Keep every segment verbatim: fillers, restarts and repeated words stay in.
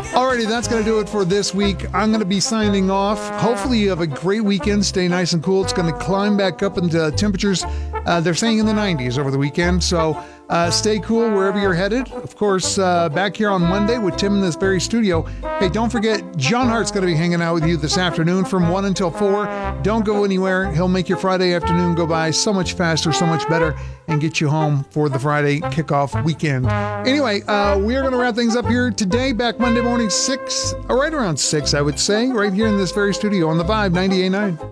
Alrighty, that's going to do it for this week. I'm going to be signing off. Hopefully you have a great weekend. Stay nice and cool. It's going to climb back up into temperatures. Uh, they're saying in the nineties over the weekend. So uh, stay cool wherever you're headed. Of course, uh, back here on Monday with Tim in this very studio. Hey, don't forget, John Hart's going to be hanging out with you this afternoon from one until four. Don't go anywhere. He'll make your Friday afternoon go by so much faster, so much better, and get you home for the Friday kickoff weekend. Anyway, uh, we're going to wrap things up here today. Back Monday morning, six, or right around six, I would say, right here in this very studio on the Vibe ninety-eight point nine.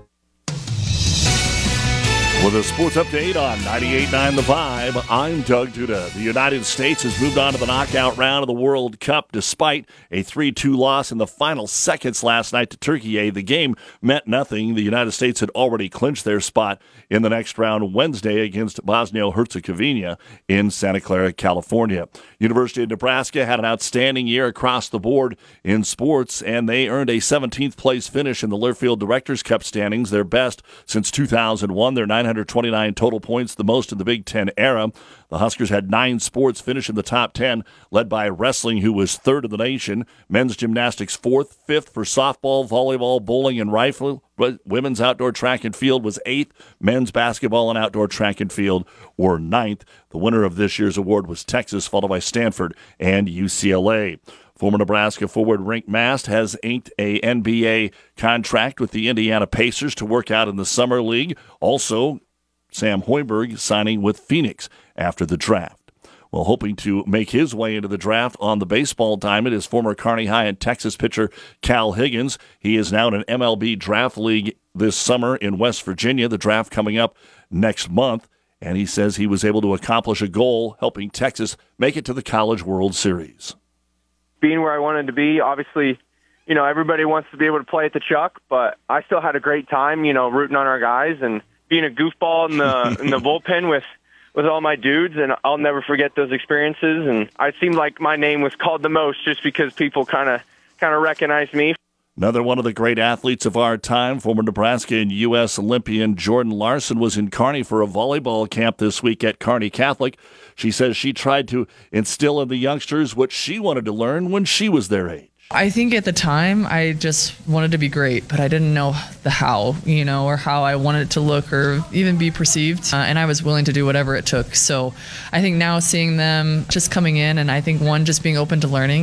With a sports update on ninety-eight point nine The Vibe, I'm Doug Duda. The United States has moved on to the knockout round of the World Cup despite a three two loss in the final seconds last night to Turkey. The game meant nothing. The United States had already clinched their spot in the next round Wednesday against Bosnia-Herzegovina in Santa Clara, California. University of Nebraska had an outstanding year across the board in sports, and they earned a seventeenth place finish in the Learfield Directors' Cup standings, their best since two thousand one. Their nine hundred twenty-nine total points, the most in the Big Ten era. The Huskers had nine sports finish in the top ten, led by wrestling, who was third in the nation. Men's gymnastics fourth, fifth for softball, volleyball, bowling, and rifle. Women's outdoor track and field was eighth. Men's basketball and outdoor track and field were ninth. The winner of this year's award was Texas, followed by Stanford and U C L A. Former Nebraska forward Rink Mast has inked a N B A contract with the Indiana Pacers to work out in the Summer League. Also, Sam Hoiberg signing with Phoenix after the draft. Well, hoping to make his way into the draft on the baseball diamond is former Kearney High and Texas pitcher Cal Higgins. He is now in an M L B draft league this summer in West Virginia, the draft coming up next month. And he says he was able to accomplish a goal, helping Texas make it to the College World Series. Being where I wanted to be, obviously, you know, everybody wants to be able to play at the Chuck, but I still had a great time, you know, rooting on our guys and being a goofball in the in the bullpen with, with all my dudes, and I'll never forget those experiences. And I seemed like my name was called the most just because people kind of kind of recognized me. Another one of the great athletes of our time, former Nebraska and U S Olympian Jordan Larson, was in Kearney for a volleyball camp this week at Kearney Catholic. She says she tried to instill in the youngsters what she wanted to learn when she was their age. I think at the time I just wanted to be great, but I didn't know the how, you know, or how I wanted it to look or even be perceived. Uh, and I was willing to do whatever it took. So I think now seeing them just coming in, and I think one, just being open to learning.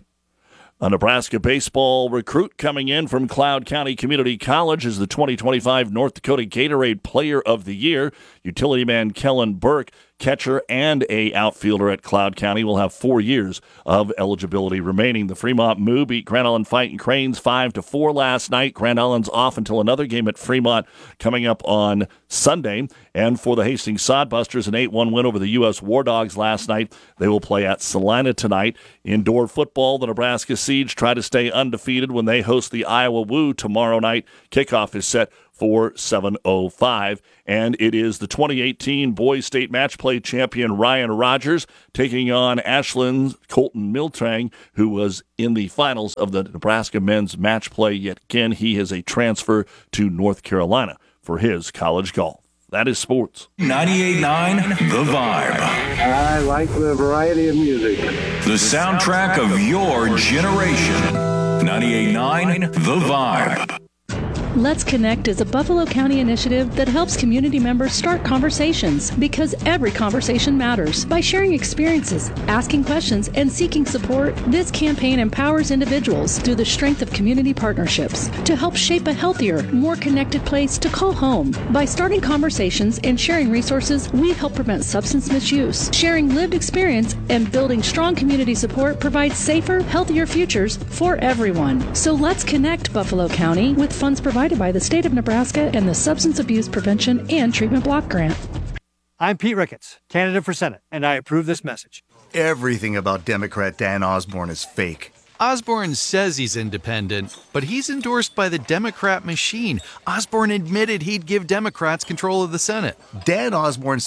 A Nebraska baseball recruit coming in from Cloud County Community College is the twenty twenty-five North Dakota Gatorade Player of the Year. Utility man Kellen Burke, catcher and a outfielder at Cloud County, will have four years of eligibility remaining. The Fremont Moo beat Grand Island Fighting Cranes five to four last night. Grand Island's off until another game at Fremont coming up on Sunday. And for the Hastings Sodbusters, an eight one win over the U S War Dogs last night. They will play at Salina tonight. Indoor football, the Nebraska Siege try to stay undefeated when they host the Iowa Woo tomorrow night. Kickoff is set for seven oh five. And it is the twenty eighteen Boys State Match Play champion Ryan Rogers taking on Ashland's Colton Miltrang, who was in the finals of the Nebraska men's match play. Yet again, he is a transfer to North Carolina for his college golf. That is sports. ninety-eight point nine The Vibe. I like the variety of music. The soundtrack of your generation. ninety-eight point nine The Vibe. Let's Connect is a Buffalo County initiative that helps community members start conversations, because every conversation matters. By sharing experiences, asking questions, and seeking support, this campaign empowers individuals through the strength of community partnerships to help shape a healthier, more connected place to call home. By starting conversations and sharing resources, we help prevent substance misuse. Sharing lived experience and building strong community support provides safer, healthier futures for everyone. So let's connect Buffalo County with funds provided by the state of Nebraska and the Substance Abuse Prevention and Treatment Block Grant. I'm Pete Ricketts, candidate for Senate, and I approve this message. Everything about Democrat Dan Osborne is fake. Osborne says he's independent, but he's endorsed by the Democrat machine. Osborne admitted he'd give Democrats control of the Senate. Dan Osborne said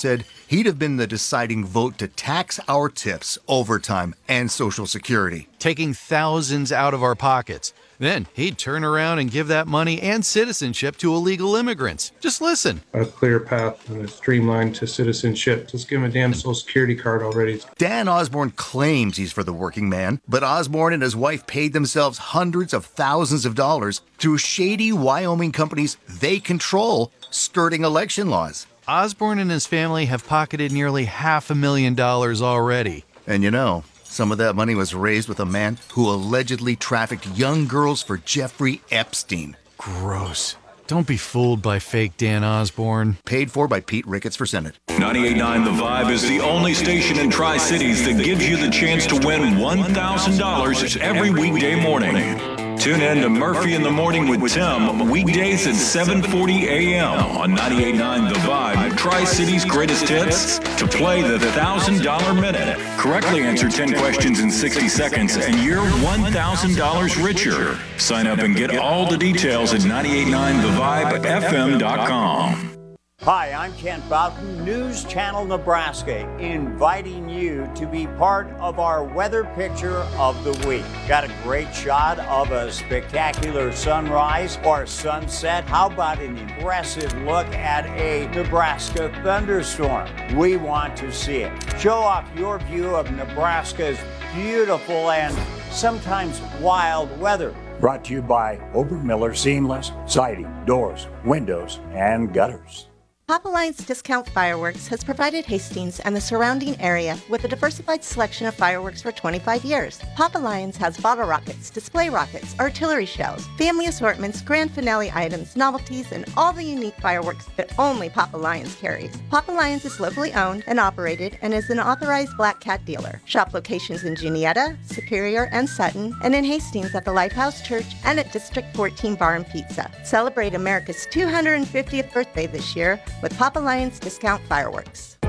he'd have been the deciding vote to tax our tips, overtime, and Social Security. Taking thousands out of our pockets. Then he'd turn around and give that money and citizenship to illegal immigrants. Just listen. A clear path and a streamline to citizenship. Just give him a damn Social Security card already. Dan Osborne claims he's for the working man, but Osborne and his wife paid themselves hundreds of thousands of dollars through shady Wyoming companies they control, skirting election laws. Osborne and his family have pocketed nearly half a million dollars already. And you know, some of that money was raised with a man who allegedly trafficked young girls for Jeffrey Epstein. Gross. Don't be fooled by fake Dan Osborne. Paid for by Pete Ricketts for Senate. ninety-eight point nine The Vibe is the only station in Tri-Cities that gives you the chance to win one thousand dollars every weekday morning. Tune in to Murphy in the Morning with Tim, weekdays at seven forty a.m. on ninety-eight point nine The Vibe, Tri-Cities' greatest hits, to play the one thousand dollars minute. Correctly answer ten questions in sixty seconds and you're one thousand dollars richer. Sign up and get all the details at ninety-eight point nine the vibe f m dot com. Hi, I'm Kent Boughton, News Channel Nebraska, inviting you to be part of our weather picture of the week. Got a great shot of a spectacular sunrise or sunset? How about an impressive look at a Nebraska thunderstorm? We want to see it. Show off your view of Nebraska's beautiful and sometimes wild weather. Brought to you by Obermiller Seamless Siding, Doors, Windows, and Gutters. Papa Lions Discount Fireworks has provided Hastings and the surrounding area with a diversified selection of fireworks for twenty-five years. Papa Lions has bottle rockets, display rockets, artillery shells, family assortments, grand finale items, novelties, and all the unique fireworks that only Papa Lions carries. Papa Lions is locally owned and operated and is an authorized Black Cat dealer. Shop locations in Juniata, Superior, and Sutton, and in Hastings at the Lighthouse Church and at District fourteen Bar and Pizza. Celebrate America's two hundred fiftieth birthday this year with Papa Lions Discount Fireworks.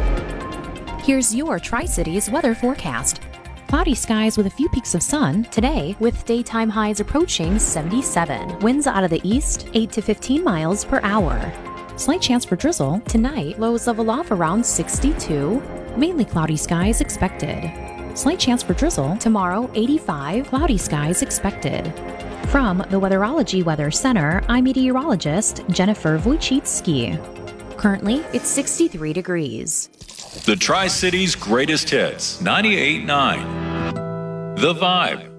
Here's your Tri-Cities weather forecast. Cloudy skies with a few peaks of sun today, with daytime highs approaching seventy-seven. Winds out of the east, eight to fifteen miles per hour. Slight chance for drizzle tonight, lows level off around sixty-two. Mainly cloudy skies expected. Slight chance for drizzle tomorrow, eighty-five. Cloudy skies expected. From the Weatherology Weather Center, I'm meteorologist Jennifer Wojcicki. Currently, it's sixty-three degrees. The Tri-Cities' greatest hits, ninety-eight point nine The Vibe.